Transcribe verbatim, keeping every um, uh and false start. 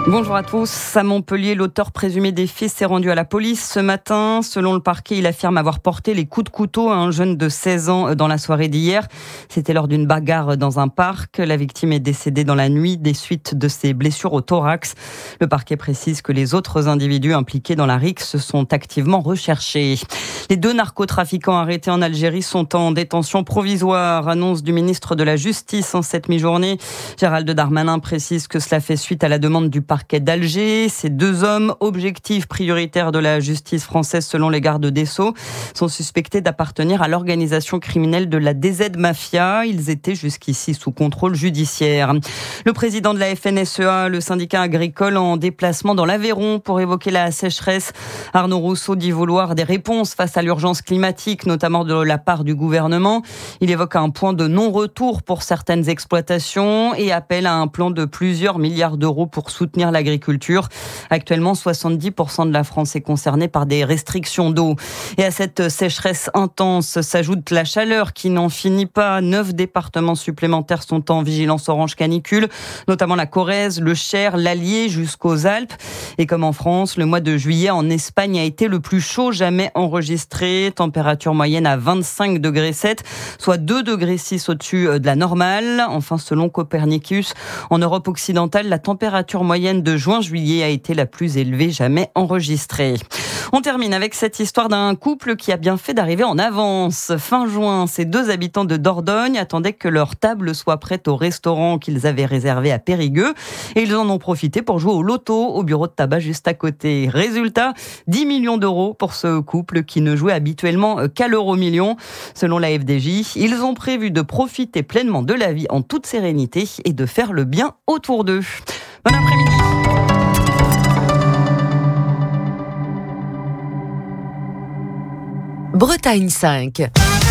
Bonjour à tous. À Montpellier, l'auteur présumé des faits s'est rendu à la police ce matin. Selon le parquet, il affirme avoir porté les coups de couteau à un jeune de seize ans dans la soirée d'hier. C'était lors d'une bagarre dans un parc. La victime est décédée dans la nuit des suites de ses blessures au thorax. Le parquet précise que les autres individus impliqués dans la rixe sont activement recherchés. Les deux narcotrafiquants arrêtés en Algérie sont en détention provisoire. Annonce du ministre de la Justice en cette mi-journée. Gérald Darmanin précise que cela fait suite à la demande du parquet d'Alger. Ces deux hommes, objectifs prioritaires de la justice française selon les gardes des Sceaux, sont suspectés d'appartenir à l'organisation criminelle de la D Z Mafia. Ils étaient jusqu'ici sous contrôle judiciaire. Le président de la F N S E A, le syndicat agricole, en déplacement dans l'Aveyron pour évoquer la sécheresse. Arnaud Rousseau dit vouloir des réponses face à l'urgence climatique, notamment de la part du gouvernement. Il évoque un point de non-retour pour certaines exploitations et appelle à un plan de plusieurs milliards d'euros pour soutenir l'agriculture. Actuellement, soixante-dix pour cent de la France est concernée par des restrictions d'eau. Et à cette sécheresse intense s'ajoute la chaleur qui n'en finit pas. Neuf départements supplémentaires sont en vigilance orange canicule, notamment la Corrèze, le Cher, l'Allier jusqu'aux Alpes. Et comme en France, le mois de juillet en Espagne a été le plus chaud jamais enregistré. Température moyenne à vingt-cinq degrés sept, soit deux degrés six au-dessus de la normale. Enfin, selon Copernicus, en Europe occidentale, la température moyenne de juin-juillet a été la plus élevée jamais enregistrée. On termine avec cette histoire d'un couple qui a bien fait d'arriver en avance. Fin juin, ces deux habitants de Dordogne attendaient que leur table soit prête au restaurant qu'ils avaient réservé à Périgueux et ils en ont profité pour jouer au loto au bureau de tabac juste à côté. Résultat, dix millions d'euros pour ce couple qui ne jouait habituellement qu'à l'euro million. Selon la F D J, ils ont prévu de profiter pleinement de la vie en toute sérénité et de faire le bien autour d'eux. Bon après-midi. Bretagne cinq.